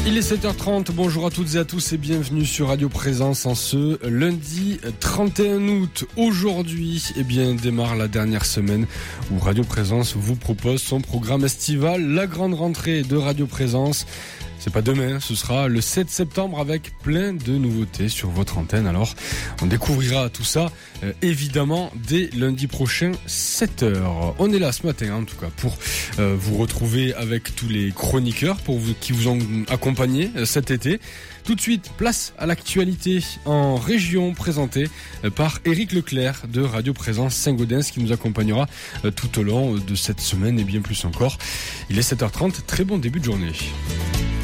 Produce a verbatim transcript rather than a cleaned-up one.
Il est sept heures trente, bonjour à toutes et à tous et bienvenue sur Radio Présence en ce lundi trente et un août. Aujourd'hui, eh bien, démarre la dernière semaine où Radio Présence vous propose son programme estival, la grande rentrée de Radio Présence. C'est pas demain, ce sera le sept septembre avec plein de nouveautés sur votre antenne. Alors, on découvrira tout ça, euh, évidemment, dès lundi prochain, sept heures. On est là ce matin, en tout cas, pour euh, vous retrouver avec tous les chroniqueurs pour vous, qui vous ont accompagné euh, cet été. Tout de suite, place à l'actualité en région présentée euh, par Éric Leclerc de Radio Présence Saint-Gaudens qui nous accompagnera euh, tout au long de cette semaine et bien plus encore. Il est sept heures trente, très bon début de journée.